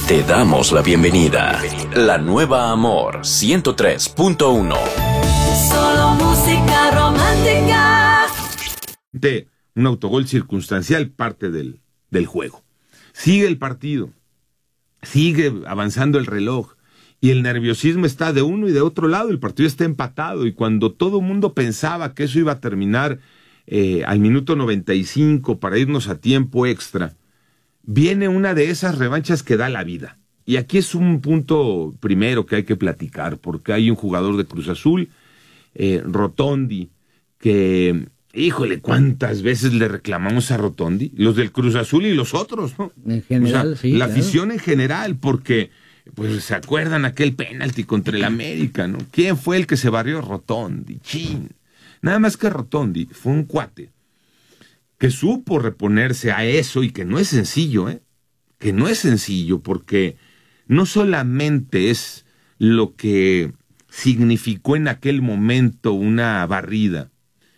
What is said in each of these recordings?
Te damos la bienvenida. La nueva Amor 103.1. Solo música romántica. De un autogol circunstancial, parte del juego. Sigue el partido, sigue avanzando el reloj y el nerviosismo está de uno y de otro lado. El partido está empatado y cuando todo el mundo pensaba que eso iba a terminar al minuto 95 para irnos a tiempo extra, viene una de esas revanchas que da la vida. Y aquí es un punto primero que hay que platicar, porque hay un jugador de Cruz Azul, Rotondi, que, híjole, ¿cuántas veces le reclamamos a Rotondi? Los del Cruz Azul y los otros, ¿no? En general, o sea, sí. La claro. afición en general, porque, pues, ¿se acuerdan aquel penalti contra el América, no? ¿Quién fue el que se barrió? Rotondi, chin. Nada más que Rotondi fue un cuate que supo reponerse a eso y que no es sencillo, que no es sencillo, porque no solamente es lo que significó en aquel momento una barrida,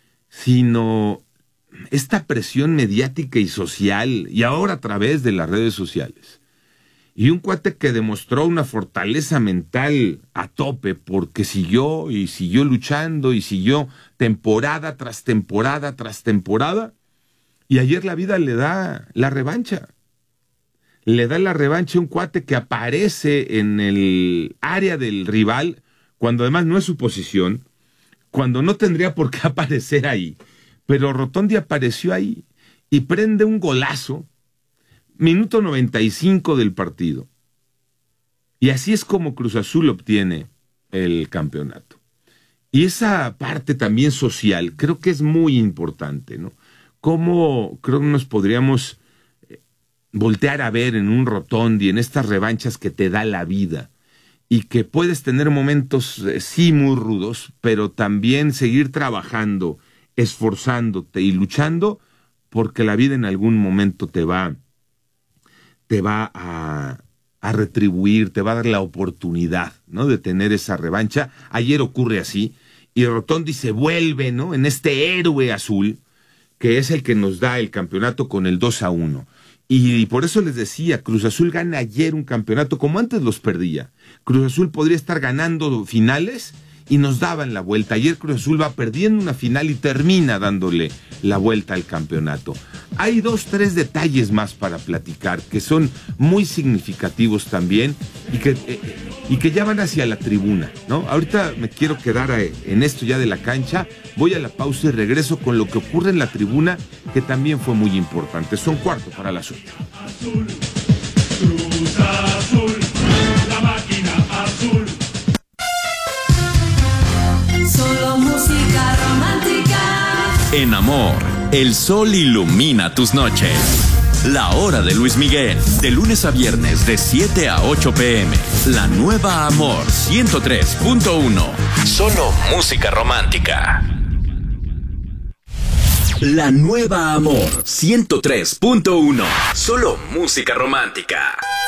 sino esta presión mediática y social, y ahora a través de las redes sociales. Y un cuate que demostró una fortaleza mental a tope, porque siguió y siguió luchando y siguió temporada tras temporada tras temporada. Y ayer la vida le da la revancha. Le da la revancha a un cuate que aparece en el área del rival, cuando además no es su posición, cuando no tendría por qué aparecer ahí. Pero Rotondi apareció ahí y prende un golazo, minuto 95 del partido. Y así es como Cruz Azul obtiene el campeonato. Y esa parte también social creo que es muy importante, ¿no? Cómo creo que nos podríamos voltear a ver en un Rotondi, en estas revanchas que te da la vida, y que puedes tener momentos, sí, muy rudos, pero también seguir trabajando, esforzándote y luchando, porque la vida en algún momento te va a retribuir, te va a dar la oportunidad, ¿no?, de tener esa revancha. Ayer ocurre así, y Rotondi se vuelve, ¿no?, en este héroe azul, que es el que nos da el campeonato con el 2-1. Y por eso les decía, Cruz Azul gana ayer un campeonato como antes los perdía. Cruz Azul podría estar ganando finales y nos daban la vuelta. Ayer Cruz Azul va perdiendo una final y termina dándole la vuelta al campeonato. Hay 2-3 detalles más para platicar que son muy significativos también y que ya van hacia la tribuna, ¿no? Ahorita me quiero quedar en esto ya de la cancha. Voy a la pausa y regreso con lo que ocurre en la tribuna, que también fue muy importante. Son 7:45. Azul, Cruz Azul, la máquina azul. Solo música romántica. En Amor, el sol ilumina tus noches. La hora de Luis Miguel, de lunes a viernes de 7 a 8 p.m. La nueva Amor 103.1. Solo música romántica. La nueva Amor 103.1. Solo música romántica.